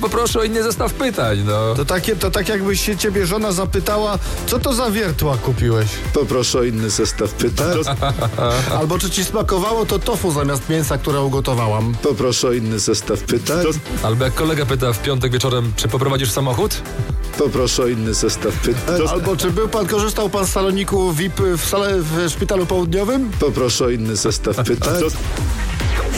poproszę o inny zestaw pytań, no. To tak jakbyś się ciebie żona zapytała, co to za wiertła kupiłeś? Poproszę o inny zestaw pytań. Albo czy ci smakowało to tofu zamiast mięsa, które ugotowałam? Poproszę o inny zestaw pytań. Albo jak kolega pyta w piątek wieczorem, czy poprowadzisz samochód? Poproszę o inny zestaw pytań. Albo czy korzystał pan z saloniku VIP w szpitalu południowym? Poproszę o inny zestaw pytań.